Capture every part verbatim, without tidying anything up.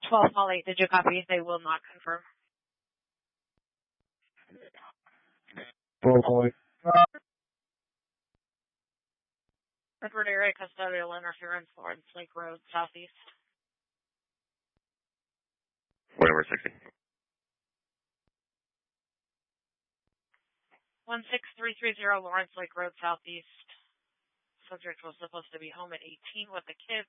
twelve call eight, did you copy? They will not confirm. twelve call eight. Edward area custodial interference, Lawrence Lake Road, southeast. Whatever, sixty. one six three three zero Lawrence Lake Road, southeast. Subject was supposed to be home at eighteen with the kids.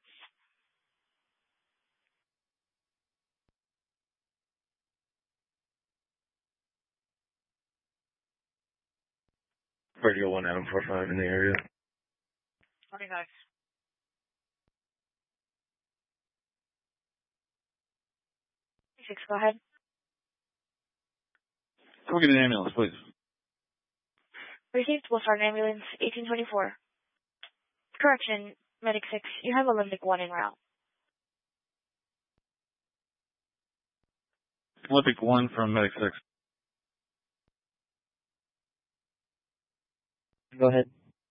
Radio one Adam four five in the area. twenty-five. Six, go ahead. Can we get an ambulance, please? Received, we'll start an ambulance, eighteen twenty-four. Correction, Medic six, you have Olympic one en route. Olympic one from Medic six. Go ahead.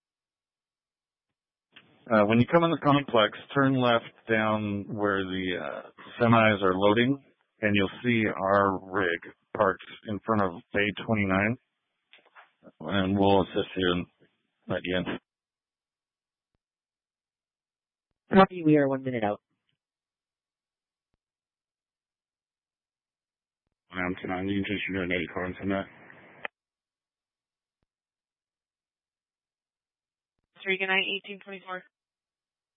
Uh, when you come in the complex, turn left down where the uh, semis are loading, and you'll see our rig parked in front of Bay twenty-nine, and we'll assist you at the end. Copy, we are one minute out. Adam two nine, you can just shoot an eighty car from that. three, good night, eighteen twenty-four.